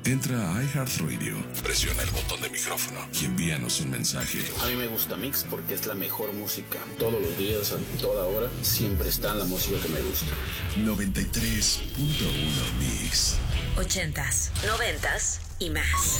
Entra a iHeartRadio, presiona el botón de micrófono y envíanos un mensaje. A mí me gusta Mix porque es la mejor música. Todos los días, a toda hora, siempre está la música que me gusta. 93.1 Mix. 80s, 90s y más.